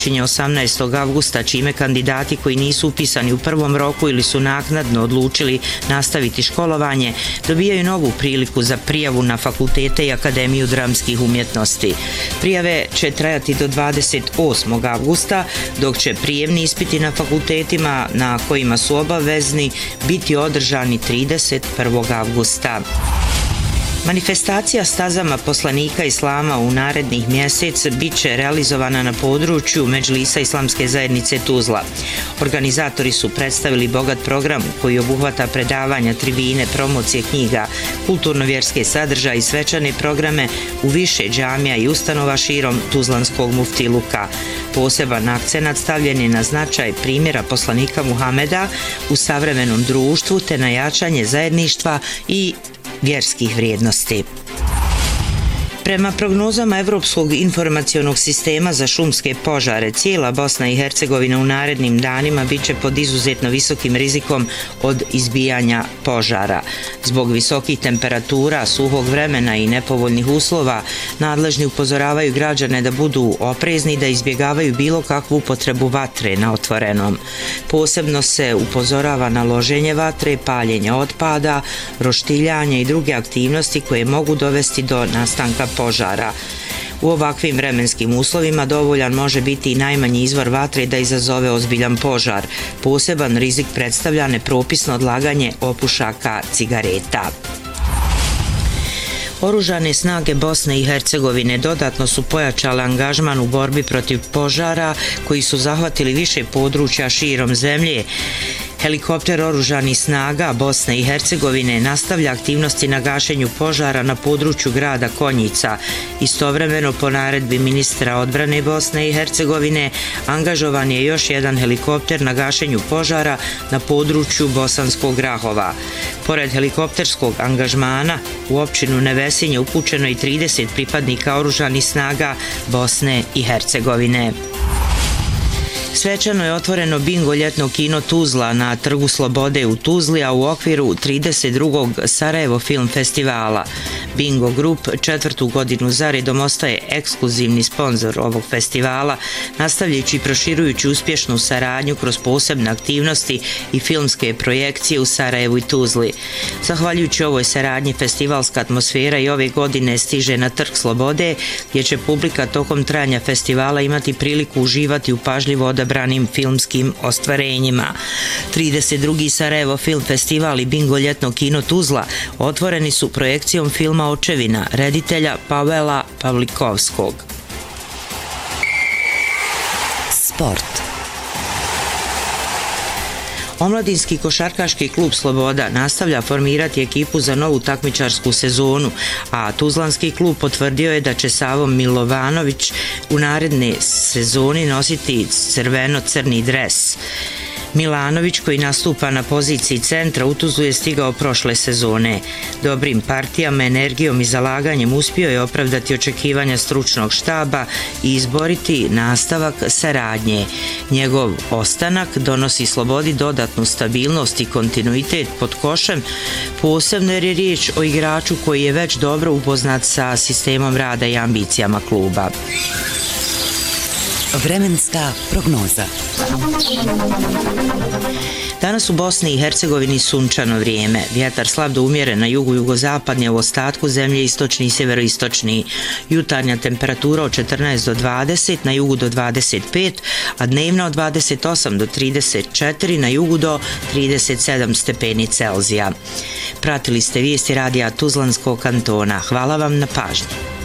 počinje 18. avgusta, čime kandidati koji nisu upisani u prvom roku ili su naknadno odlučili nastaviti školovanje, dobijaju novu priliku za prijavu na fakultete i Akademiju dramskih umjetnosti. Prijave će trajati do 28. avgusta, dok će prijemni ispiti na fakultetima na kojima su obavezni biti održani 31. avgusta. Manifestacija stazama poslanika Islama u narednih mjesec bit će realizovana na području Medžlisa Islamske zajednice Tuzla. Organizatori su predstavili bogat program koji obuhvata predavanja, tribine, promocije knjiga, kulturno-vjerske sadržaje i svečane programe u više džamija i ustanova širom Tuzlanskog muftiluka. Poseban akcenat stavljen je na značaj primjera poslanika Muhameda u savremenom društvu te na jačanje zajedništva i vjerskih vrijednosti. Prema prognozama Evropskog informacionog sistema za šumske požare, cijela Bosna i Hercegovina u narednim danima bit će pod izuzetno visokim rizikom od izbijanja požara. Zbog visokih temperatura, suhog vremena i nepovoljnih uslova, nadležni upozoravaju građane da budu oprezni i da izbjegavaju bilo kakvu upotrebu vatre na otvorenom. Posebno se upozorava na loženje vatre, paljenje otpada, roštiljanje i druge aktivnosti koje mogu dovesti do nastanka požara. U ovakvim vremenskim uslovima dovoljan može biti i najmanji izvor vatre da izazove ozbiljan požar. Poseban rizik predstavlja nepropisno odlaganje opušaka cigareta. Oružane snage Bosne i Hercegovine dodatno su pojačale angažman u borbi protiv požara koji su zahvatili više područja širom zemlje. Helikopter oružanih snaga Bosne i Hercegovine nastavlja aktivnosti na gašenju požara na području grada Konjica. Istovremeno, po naredbi ministra odbrane Bosne i Hercegovine, angažovan je još jedan helikopter na gašenju požara na području Bosanskog Grahova. Pored helikopterskog angažmana, u općinu Nevesinje upućeno i 30 pripadnika oružanih snaga Bosne i Hercegovine. Svečano je otvoreno bingo ljetno kino Tuzla na Trgu Slobode u Tuzli, a u okviru 32. Sarajevo film festivala. Bingo Group četvrtu godinu zaredom ostaje ekskluzivni sponzor ovog festivala, nastavljajući i proširujući uspješnu saradnju kroz posebne aktivnosti i filmske projekcije u Sarajevu i Tuzli. Zahvaljujući ovoj saradnji, festivalska atmosfera i ove godine stiže na Trg Slobode, gdje će publika tokom trajanja festivala imati priliku uživati u pažljivo odabranim filmskim ostvarenjima. 32. Sarajevo film festival i bingo ljetno kino Tuzla otvoreni su projekcijom filma Očevina reditelja Pavela Pavlikovskog. Sport. Omladinski košarkaški klub Sloboda nastavlja formirati ekipu za novu takmičarsku sezonu, a Tuzlanski klub potvrdio je da će Savo Milovanović u naredne sezoni nositi crveno-crni dres. Milanović, koji nastupa na poziciji centra, u Tuzlu je stigao prošle sezone. Dobrim partijama, energijom i zalaganjem uspio je opravdati očekivanja stručnog štaba i izboriti nastavak saradnje. Njegov ostanak donosi Slobodi dodatnu stabilnost i kontinuitet pod košem, posebno jer je riječ o igraču koji je već dobro upoznat sa sistemom rada i ambicijama kluba. Vremenska prognoza. Danas u Bosni i Hercegovini sunčano vrijeme. Vjetar slab do umjeren na jugu jugozapadni, a u ostatku zemlje istočni i sjeveroistočni. Jutarnja temperatura od 14 do 20, na jugu do 25, a dnevna od 28 do 34, na jugu do 37 stepeni Celzija. Pratili ste vijesti radija Tuzlanskog kantona. Hvala vam na pažnji.